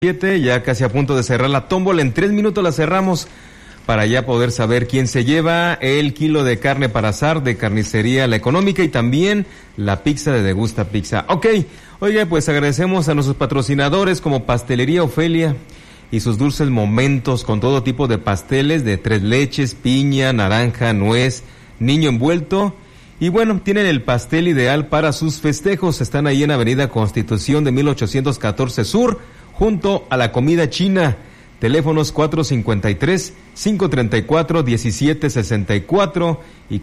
Ya casi a punto de cerrar la tómbola. En 3 minutos la cerramos para ya poder saber quién se lleva el kilo de carne para asar de Carnicería La Económica y también la pizza de Degusta Pizza. Ok, oiga, pues agradecemos a nuestros patrocinadores como Pastelería Ofelia y sus dulces momentos con todo tipo de pasteles de 3 leches, piña, naranja, nuez, niño envuelto. Y bueno, tienen el pastel ideal para sus festejos. Están ahí en Avenida Constitución de 1814 Sur, junto a la comida china. Teléfonos 453-534-1764 y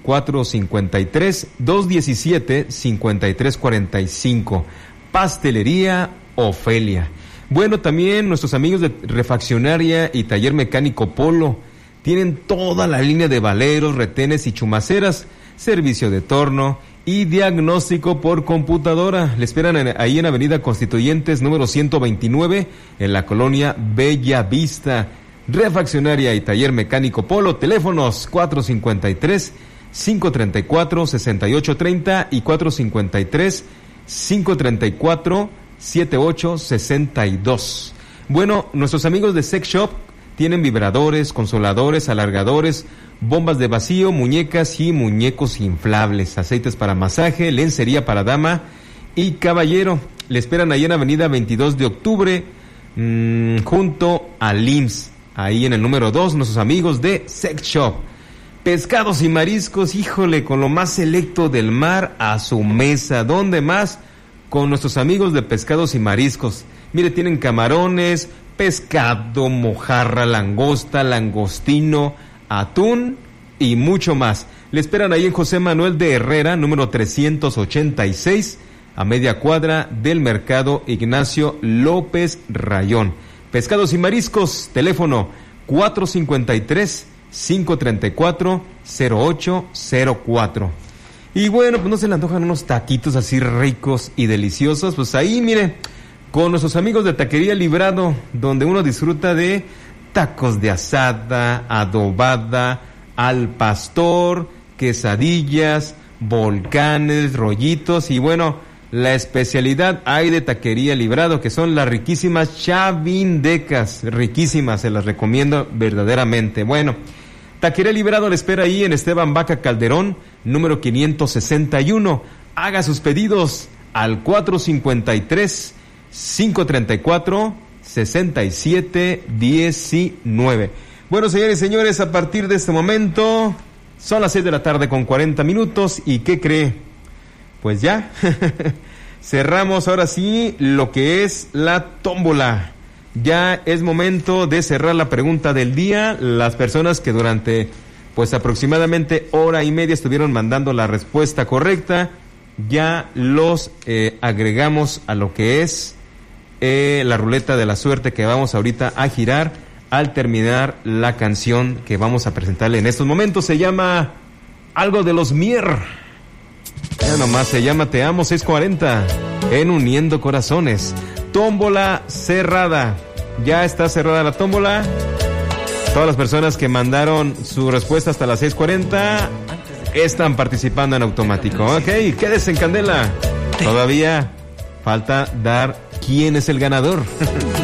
453-217-5345. Pastelería Ofelia. Bueno, también nuestros amigos de Refaccionaria y Taller Mecánico Polo tienen toda la línea de valeros, retenes y chumaceras, servicio de torno y diagnóstico por computadora. Le esperan ahí en Avenida Constituyentes número 129 en la colonia Bella Vista. Refaccionaria y Taller Mecánico Polo, teléfonos 453-534-6830 y 453-534-7862. Bueno, nuestros amigos de Sex Shop tienen vibradores, consoladores, alargadores, bombas de vacío, muñecas y muñecos inflables, aceites para masaje, lencería para dama y caballero. Le esperan ahí en Avenida 22 de Octubre, junto al IMSS, ahí en el número 2, nuestros amigos de Sex Shop. Pescados y mariscos, híjole, con lo más selecto del mar a su mesa. ¿Dónde más? Con nuestros amigos de Pescados y Mariscos. Mire, tienen camarones, pescado, mojarra, langosta, langostino, atún y mucho más. Le esperan ahí en José Manuel de Herrera, número 386, a media cuadra del Mercado Ignacio López Rayón. Pescados y Mariscos, teléfono 453-534-0804. Y bueno, pues no se le antojan unos taquitos así ricos y deliciosos. Pues ahí, mire, con nuestros amigos de Taquería Librado, donde uno disfruta de tacos de asada, adobada, al pastor, quesadillas, volcanes, rollitos y bueno, la especialidad hay de Taquería Librado, que son las riquísimas chavindecas, riquísimas, se las recomiendo verdaderamente. Bueno, Taquería Librado le espera ahí en Esteban Vaca Calderón, número 561. Haga sus pedidos al 453-534-6719. Bueno, señores y señores, a partir de este momento son las 6 de la tarde con 40 minutos. ¿Y qué cree? Pues ya, cerramos ahora sí lo que es la tómbola. Ya es momento de cerrar la pregunta del día. Las personas que durante pues aproximadamente hora y media estuvieron mandando la respuesta correcta, ya los agregamos a lo que es la ruleta de la suerte que vamos ahorita a girar al terminar la canción que vamos a presentarle en estos momentos. Se llama Algo de los Mier. Ya nomás se llama Te Amo 640 en Uniendo Corazones. Tómbola cerrada. Ya está cerrada la tómbola. Todas las personas que mandaron su respuesta hasta las 6:40 están participando en automático. Ok, quédese en candela. Todavía falta dar quién es el ganador.